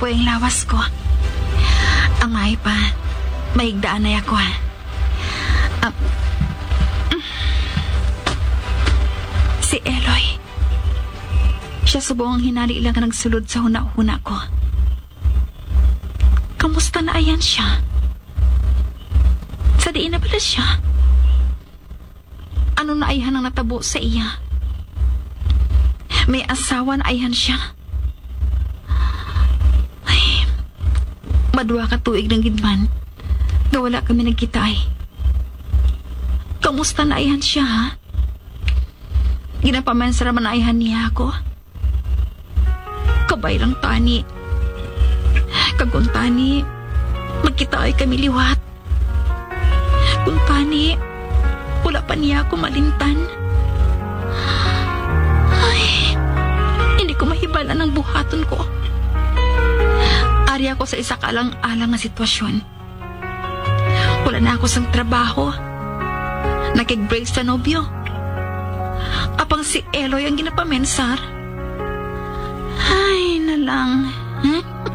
po yung lawas ko. Ang ay pa, maigdaan na ako. Si Eloy. Siya subong ang hinali ilang nagsulod sa huna-huna ko. Kamusta na ayan siya? Sa diin na pala siya? Ano na ayhan ang natabo sa iya? May asawa na ayhan siya? Ay, madwa ka tuig ng gidman na wala kami nagkita ay. Kamusta na ayhan siya, ha? Ginapamansara man na ayhan niya ako. Kabay lang tani. Kaguntani, magkita ay kami liwat. Kuntani, wala pa niya ako malintan. Ay, hindi ko mahibala ng buhaton ko. Ari ako sa isa kalang-alang na sitwasyon. Wala na ako sa trabaho. Nakig-break sa nobyo. Apang si Eloy ang ginapamensar. Ay, nalang.